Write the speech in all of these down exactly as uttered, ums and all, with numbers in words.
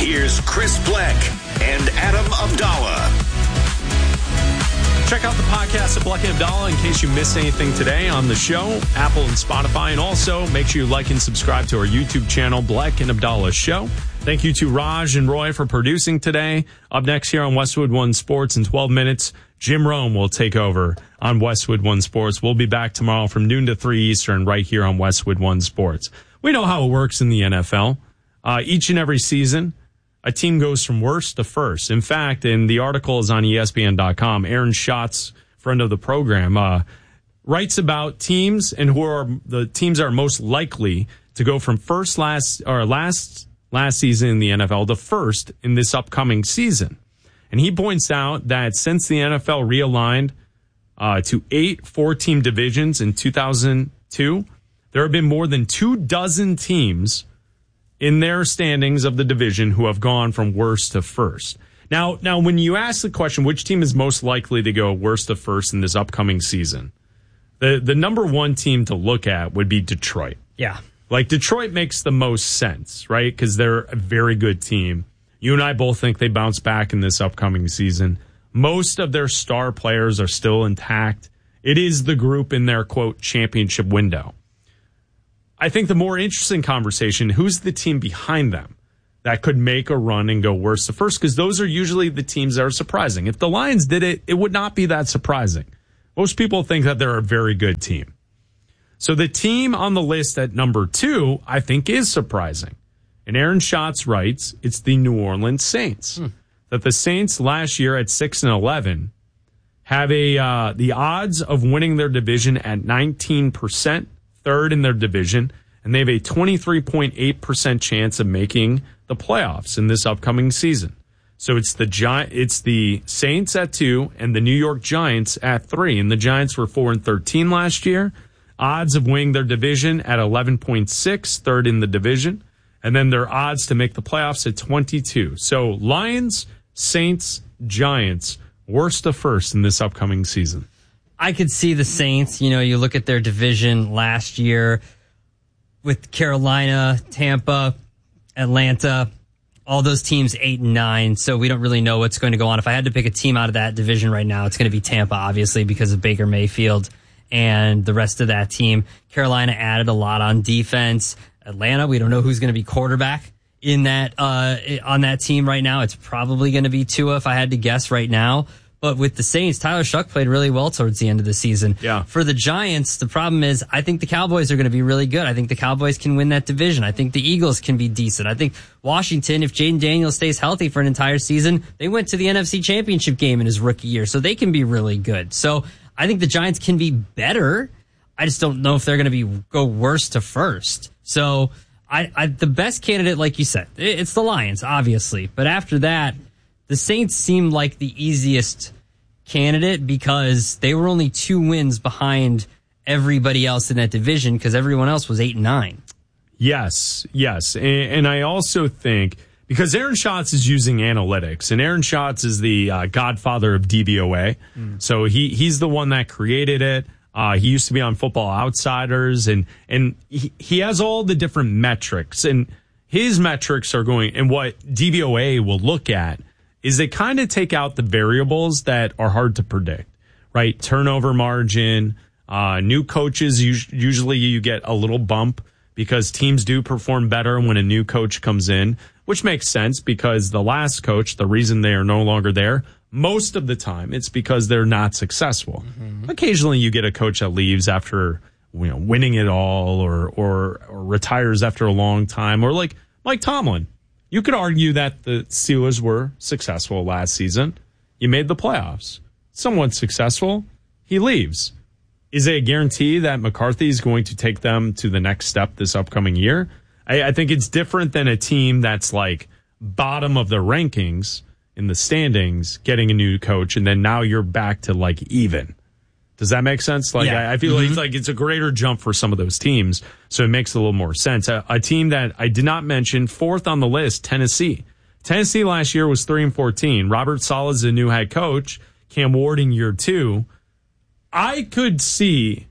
Here's Chris Bleck and Adam Abdallah. Check out the podcast of Bleck and Abdallah in case you missed anything today on the show, Apple and Spotify. And also, make sure you like and subscribe to our YouTube channel, Bleck and Abdallah Show. Thank you to Raj and Roy for producing today. Up next here on Westwood One Sports in twelve minutes, Jim Rome will take over on Westwood One Sports. We'll be back tomorrow from noon to three Eastern right here on Westwood One Sports. We know how it works in the N F L. Uh, each and every season, a team goes from worst to first. In fact, and the article is on E S P N dot com, Aaron Schatz, friend of the program, uh, writes about teams and who are the teams that are most likely to go from first last or last last season in the N F L to first in this upcoming season. And he points out that since the N F L realigned uh, to eight four-team divisions in two thousand two, there have been more than two dozen teams in their standings of the division who have gone from worst to first. Now, now, when you ask the question, which team is most likely to go worst to first in this upcoming season, the, the number one team to look at would be Detroit. Yeah. Like, Detroit makes the most sense, right? Because they're a very good team. You and I both think they bounce back in this upcoming season. Most of their star players are still intact. It is the group in their, quote, championship window. I think the more interesting conversation, who's the team behind them that could make a run and go worse to first? Because those are usually the teams that are surprising. If the Lions did it, it would not be that surprising. Most people think that they're a very good team. So the team on the list at number two, I think, is surprising. And Aaron Schatz writes, it's the New Orleans Saints. Hmm. That the Saints last year at six and eleven have a uh, the odds of winning their division at nineteen percent. Third in their division, and they have a twenty-three point eight percent chance of making the playoffs in this upcoming season. So it's the Gi- it's the Saints at two and the New York Giants at three. And the Giants were four and thirteen last year. Odds of winning their division at eleven point six, third in the division. And then their odds to make the playoffs at twenty-two. So Lions, Saints, Giants, worst to first in this upcoming season. I could see the Saints. You know, you look at their division last year with Carolina, Tampa, Atlanta, all those teams eight and nine. So we don't really know what's going to go on. If I had to pick a team out of that division right now, it's going to be Tampa, obviously, because of Baker Mayfield and the rest of that team. Carolina added a lot on defense. Atlanta, we don't know who's going to be quarterback in that uh, on that team right now. It's probably going to be Tua, if I had to guess right now. But with the Saints, Tyler Shuck played really well towards the end of the season. Yeah. For the Giants, the problem is I think the Cowboys are going to be really good. I think the Cowboys can win that division. I think the Eagles can be decent. I think Washington, if Jaden Daniels stays healthy for an entire season, they went to the N F C Championship game in his rookie year, so they can be really good. So I think the Giants can be better. I just don't know if they're going to be go worst to first. So I, I the best candidate, like you said, it's the Lions, obviously. But after that, the Saints seem like the easiest candidate because they were only two wins behind everybody else in that division because everyone else was eight and nine. Yes, yes. And, and I also think because Aaron Schatz is using analytics, and Aaron Schatz is the uh, godfather of D V O A. Mm. So he he's the one that created it. Uh, he used to be on Football Outsiders, and and he, he has all the different metrics. And his metrics are going, and what D V O A will look at is they kind of take out the variables that are hard to predict, right? Turnover margin, uh, new coaches, usually you get a little bump because teams do perform better when a new coach comes in, which makes sense because the last coach, the reason they are no longer there, most of the time it's because they're not successful. Mm-hmm. Occasionally you get a coach that leaves after, you know, winning it all or, or, or retires after a long time, or like Mike Tomlin. You could argue that the Steelers were successful last season. You made the playoffs. Somewhat successful. He leaves. Is it a guarantee that McCarthy is going to take them to the next step this upcoming year? I, I think it's different than a team that's like bottom of the rankings in the standings, getting a new coach, and then now you're back to like even. Does that make sense? Like, yeah. I, I feel mm-hmm. like it's like it's a greater jump for some of those teams, so it makes a little more sense. A, a team that I did not mention, fourth on the list, Tennessee. Tennessee last year was three and fourteen. Robert Saleh's the new head coach. Cam Ward in year two. I could see,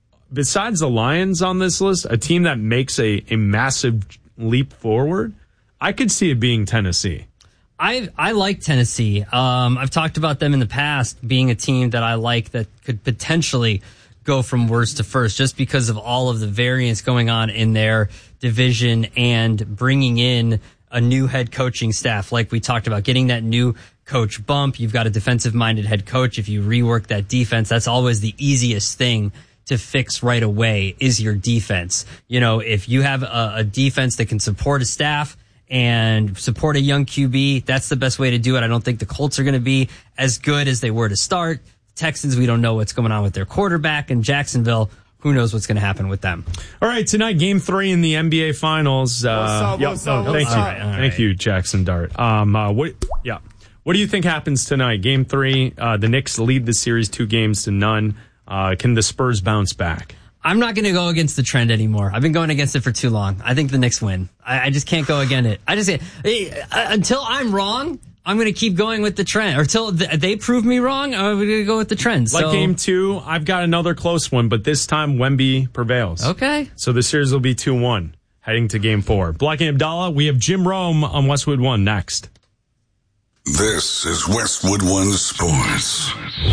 besides the Lions on this list, a team that makes a, a massive leap forward. I could see it being Tennessee. I I like Tennessee. Um, I've talked about them in the past being a team that I like that could potentially go from worst to first just because of all of the variance going on in their division and bringing in a new head coaching staff. Like we talked about, getting that new coach bump. You've got a defensive minded head coach. If you rework that defense, that's always the easiest thing to fix right away is your defense. You know, if you have a, a defense that can support a staff and support a young Q B, that's the best way to do it. I don't think the Colts are going to be as good as they were to start. Texans, we don't know what's going on with their quarterback. And Jacksonville, who knows what's going to happen with them. All right, tonight, game three in the N B A Finals. Uh, what's up, yep, what's no, up, thank what's you. up? All right, all Thank right. you, Jackson Dart. Um, uh, what, yeah. What do you think happens tonight? Game three, uh, the Knicks lead the series two games to none. Uh, can the Spurs bounce back? I'm not going to go against the trend anymore. I've been going against it for too long. I think the Knicks win. I, I just can't go against it. I just eh, until I'm wrong, I'm going to keep going with the trend. Or until th- they prove me wrong, I'm going to go with the trend. Like so, game two, I've got another close one, but this time Wemby prevails. Okay. So the series will be two one heading to game four. Black and Abdallah, we have Jim Rome on Westwood One next. This is Westwood One Sports.